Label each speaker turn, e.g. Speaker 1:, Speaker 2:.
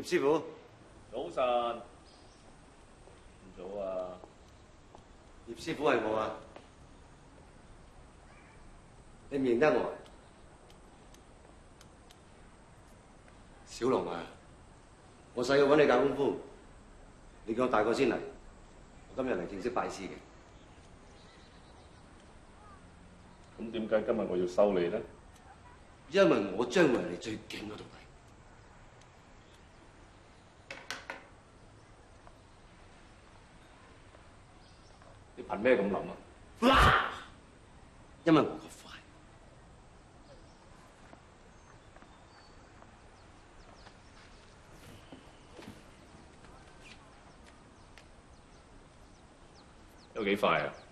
Speaker 1: 師傅，
Speaker 2: 早晨，唔早啊！
Speaker 1: 葉師傅係我啊，你唔認得我？小龍啊，我細個揾你教功夫，你叫我大個先嚟，我今日嚟正式拜師嘅。
Speaker 2: 咁點解今日我要收你咧？
Speaker 1: 因為我將會係你最勁嗰徒弟。
Speaker 2: 你憑咩咁諗啊？
Speaker 1: 哇！因為我個快。
Speaker 2: 有幾快啊？